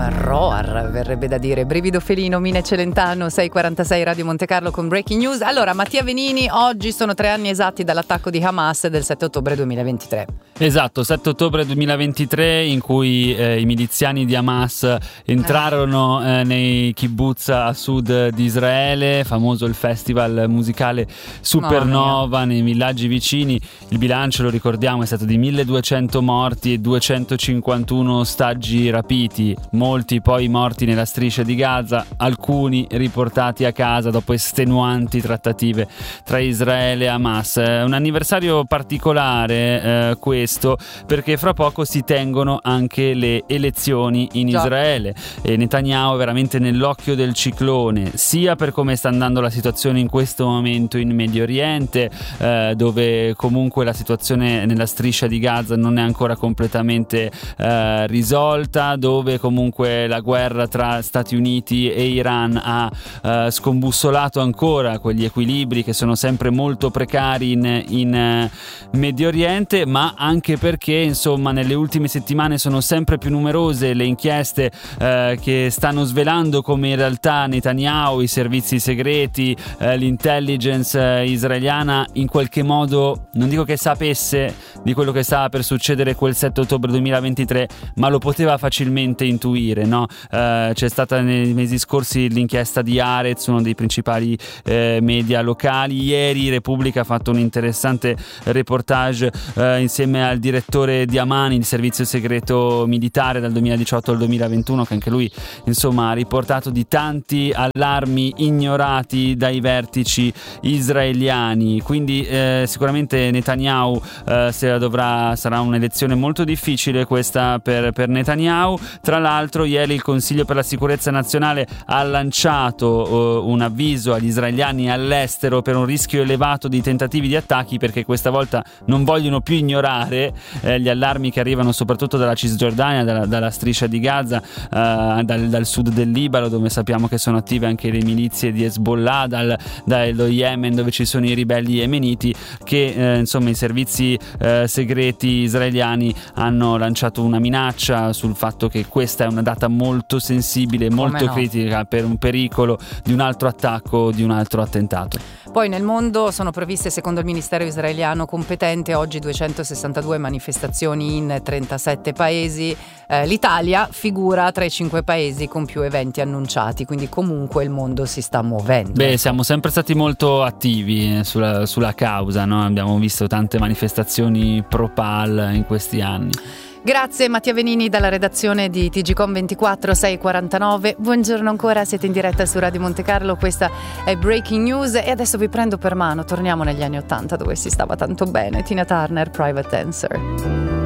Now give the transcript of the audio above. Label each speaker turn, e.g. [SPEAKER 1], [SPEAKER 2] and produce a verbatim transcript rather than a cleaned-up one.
[SPEAKER 1] roar, verrebbe da dire. Brivido felino, Mine Celentano, sei e quarantasei Radio Monte Carlo con Breaking News. Allora, Mattia Venini, oggi sono tre anni esatti dall'attacco di Hamas del sette ottobre duemilaventitré.
[SPEAKER 2] Esatto, sette ottobre duemilaventitré, in cui eh, i miliziani di Hamas entrarono eh, nei kibbutz a sud di Israele, famoso il festival musicale Supernova nei villaggi vicini. Il bilancio, lo ricordiamo, è stato di milleduecento morti e duecentocinquantuno ostaggi rapiti, molti poi morti nella striscia di Gaza, alcuni riportati a casa dopo estenuanti trattative tra Israele e Hamas. È un anniversario particolare eh, questo, perché fra poco si tengono anche le elezioni in Già. Israele e Netanyahu è veramente nell'occhio del ciclone, sia per come sta andando la situazione in questo momento in Medio Oriente, eh, dove comunque la situazione nella striscia di Gaza non è ancora completamente eh, risolta, dove comunque la guerra tra Stati Uniti e Iran ha eh, scombussolato ancora quegli equilibri che sono sempre molto precari in, in eh, Medio Oriente, ma anche anche perché insomma nelle ultime settimane sono sempre più numerose le inchieste eh, che stanno svelando come in realtà Netanyahu, i servizi segreti, eh, l'intelligence eh, israeliana in qualche modo, non dico che sapesse di quello che stava per succedere quel sette ottobre duemilaventitré, ma lo poteva facilmente intuire, no? Eh, c'è stata nei mesi scorsi l'inchiesta di Haaretz, uno dei principali eh, media locali. Ieri Repubblica ha fatto un interessante reportage eh, insieme al direttore di Amani, il servizio segreto militare dal duemiladiciotto al duemilaventuno, che anche lui insomma ha riportato di tanti allarmi ignorati dai vertici israeliani. Quindi eh, sicuramente Netanyahu eh, se la dovrà, sarà un'elezione molto difficile questa per, per Netanyahu. Tra l'altro ieri il Consiglio per la sicurezza nazionale ha lanciato eh, un avviso agli israeliani all'estero per un rischio elevato di tentativi di attacchi, perché questa volta non vogliono più ignorare eh, gli allarmi che arrivano soprattutto dalla Cisgiordania, dalla, dalla striscia di Gaza, eh, dal, dal sud del Libano, dove sappiamo che sono attive anche le milizie di Hezbollah, dal, dallo Yemen, dove ci sono i ribelli yemeniti, che eh, insomma i servizi eh, segreti israeliani hanno lanciato una minaccia sul fatto che questa è una data molto sensibile, molto no. critica, per un pericolo di un altro attacco, di un altro attentato.
[SPEAKER 1] Poi nel mondo sono previste, secondo il ministero israeliano competente, oggi duecentosessantadue manifestazioni in trentasette paesi. Eh, L'Italia figura tra i cinque paesi con più eventi annunciati, quindi comunque il mondo si sta muovendo.
[SPEAKER 2] Beh, siamo sempre stati molto attivi sulla, sulla causa, no? Abbiamo visto tante manifestazioni pro-Pal in questi anni.
[SPEAKER 1] Grazie Mattia Venini dalla redazione di T G Com ventiquattro, sei e quarantanove. Buongiorno ancora, siete in diretta su Radio Monte Carlo, questa è Breaking News e adesso vi prendo per mano, torniamo negli anni ottanta dove si stava tanto bene. Tina Turner, Private Dancer.